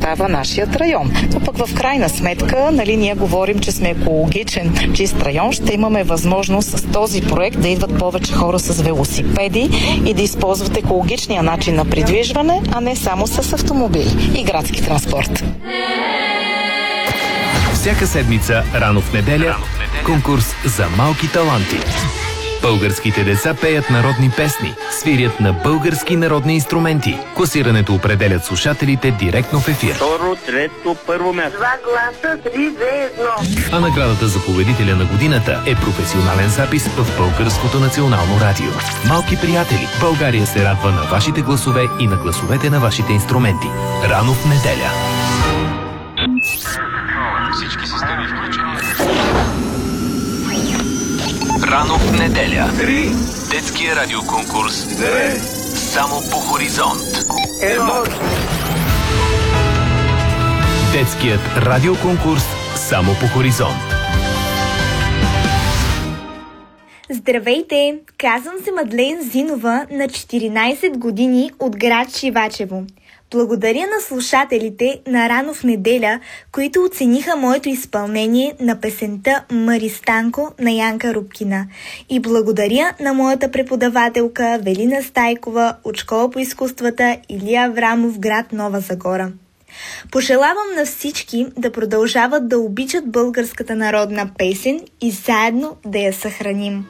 защитава нашият район. Но пък в крайна сметка, ние говорим, че сме екологичен, чист район. Ще имаме възможност с този проект да идват повече хора с велосипеди и да използват екологичния начин на придвижване, а не само с автомобили и градски транспорт. Всяка седмица, рано в неделя, конкурс за малки таланти. Българските деца пеят народни песни, свирят на български народни инструменти. Класирането определят слушателите директно в ефир. Второ, трето, първо място. 2 гласа, 3, 2, 1. А наградата за победителя на годината е професионален запис в Българското национално радио. Малки приятели, България се радва на вашите гласове и на гласовете на вашите инструменти. Рано в неделя. Всички системи включени. Рано в неделя. 3. Детския радиоконкурс. 2. Само по хоризонт. 1. Детският радиоконкурс Само по хоризонт. Здравейте! Казвам се Мадлен Зинова, на 14 години от град Шивачево. Благодаря на слушателите на Рано в неделя, които оцениха моето изпълнение на песента Мари Станко на Янка Рубкина. И благодаря на моята преподавателка Велина Стайкова от Школа по изкуствата Илия Аврамов, град Нова Загора. Пожелавам на всички да продължават да обичат българската народна песен и заедно да я съхраним.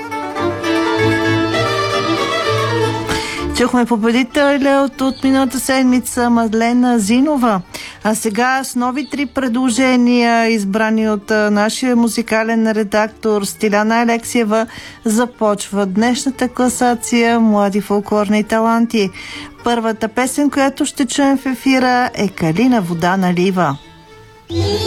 Чухме победителя от миналата седмица Мадлена Зинова. А сега с нови 3 предложения, избрани от нашия музикален редактор Стиляна Алексиева, започва днешната класация Млади фолклорни таланти. Първата песен, която ще чуем в ефира, е Калина вода налива.